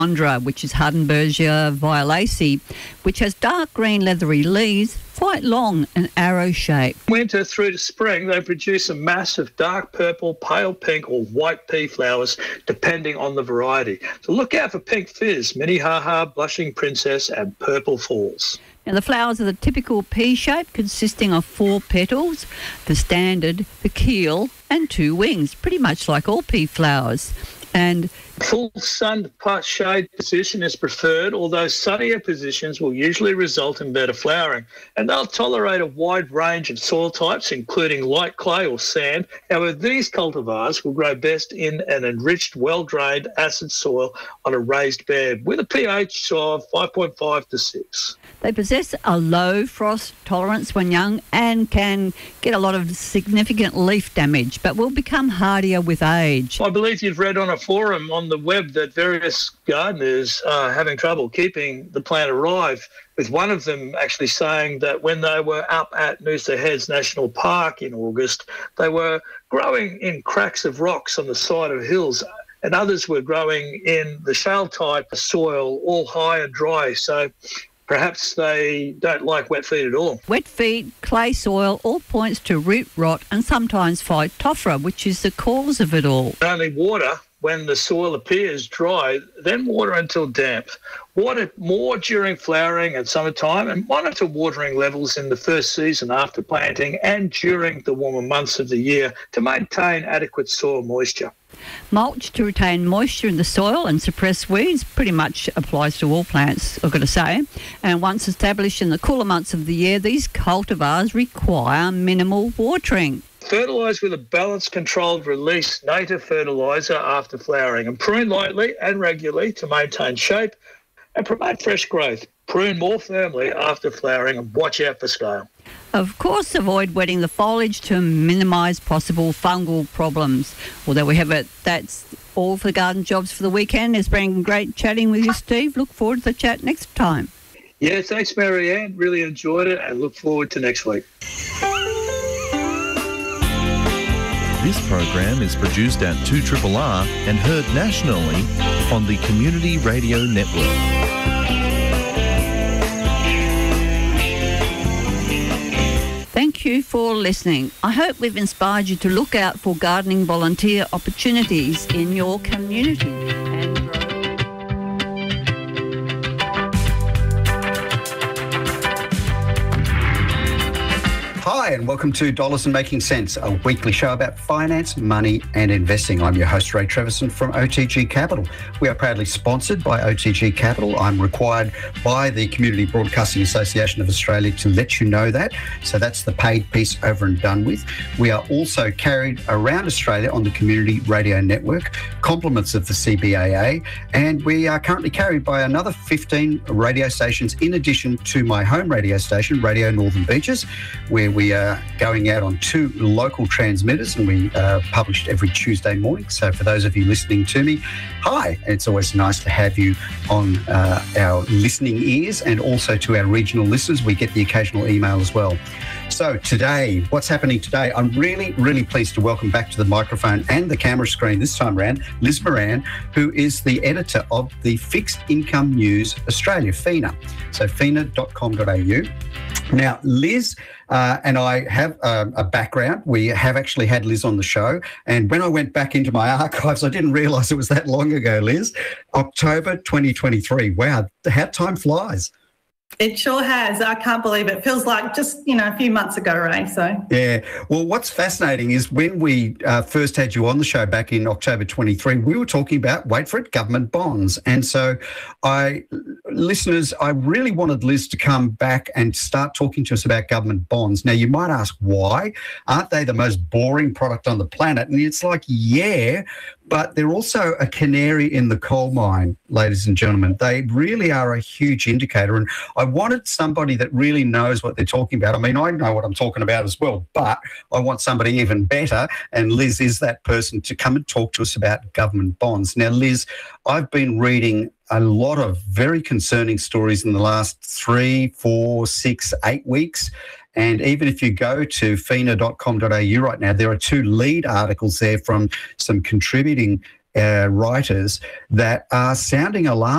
which is Hardenbergia violacea, which has dark green leathery leaves, quite long and arrow-shaped. Winter through to spring, they produce a mass of dark purple, pale pink or white pea flowers, depending on the variety. So look out for pink fizz, Minnehaha, blushing princess and purple falls. Now, the flowers are the typical pea shape, consisting of 4 petals, the standard, the keel and 2 wings, pretty much like all pea flowers. And full sun shade position is preferred, although sunnier positions will usually result in better flowering. And they'll tolerate a wide range of soil types, including light clay or sand. However, these cultivars will grow best in an enriched, well-drained, acid soil on a raised bed with a pH of 5.5 to 6. They possess a low frost tolerance when young and can get a lot of significant leaf damage, but will become hardier with age. I believe you've read on a forum on the web that various gardeners are having trouble keeping the plant alive, with one of them actually saying that when they were up at Noosa Heads National Park in August, they were growing in cracks of rocks on the side of hills, and others were growing in the shale-type soil, all high and dry. So perhaps they don't like wet feet at all. Wet feet, clay soil, all points to root rot and sometimes phytophthora, which is the cause of it all. Only water when the soil appears dry, then water until damp. Water more during flowering and summertime, and monitor watering levels in the first season after planting and during the warmer months of the year to maintain adequate soil moisture. Mulch to retain moisture in the soil and suppress weeds pretty much applies to all plants, I've got to say. And once established in the cooler months of the year, these cultivars require minimal watering. Fertilise with a balanced, controlled release native fertiliser after flowering, and prune lightly and regularly to maintain shape and promote fresh growth. Prune more firmly after flowering and watch out for scale. Of course, avoid wetting the foliage to minimise possible fungal problems. Well, there we have it. That's all for the Garden Jobs for the weekend. It's been great chatting with you, Steve. Look forward to the chat next time. Yeah, thanks, Marianne. Really enjoyed it and look forward to next week. This program is produced at 2RRR and heard nationally on the Community Radio Network. Thank you for listening. I hope we've inspired you to look out for gardening volunteer opportunities in your community and grow. Hi, and welcome to Dollars and Making Sense, a weekly show about finance, money and investing. I'm your host, Ray Treverson from OTG Capital. We are proudly sponsored by OTG Capital. I'm required by the Community Broadcasting Association of Australia to let you know that. So that's the paid piece over and done with. We are also carried around Australia on the Community Radio Network, compliments of the CBAA, and we are currently carried by another 15 radio stations in addition to my home radio station, Radio Northern Beaches, where we are going out on 2 local transmitters, and we published every Tuesday morning. So for those of you listening to me, hi. It's always nice to have you on our listening ears, and also to our regional listeners. We get the occasional email as well. So today, what's happening today? I'm really, really pleased to welcome back to the microphone and the camera screen this time around, Liz Moran, who is the editor of the Fixed Income News Australia, FINA. So fina.com.au. Now, Liz and I have a background. We have actually had Liz on the show. And when I went back into my archives, I didn't realise it was that long ago, Liz. October 2023. Wow, how time flies. It sure has. I can't believe it. Feels like just, a few months ago, Ray. So yeah. Well, what's fascinating is when we first had you on the show back in October 23, we were talking about, wait for it, government bonds. And so listeners, I really wanted Liz to come back and start talking to us about government bonds. Now, you might ask why. Aren't they the most boring product on the planet? And it's like, yeah, but they're also a canary in the coal mine, ladies and gentlemen. They really are a huge indicator. And I wanted somebody that really knows what they're talking about. I mean, I know what I'm talking about as well, but I want somebody even better. And Liz is that person to come and talk to us about government bonds. Now, Liz, I've been reading a lot of very concerning stories in the last 3, 4, 6, 8 weeks. And even if you go to fina.com.au right now, there are 2 lead articles there from some contributing writers that are sounding alarm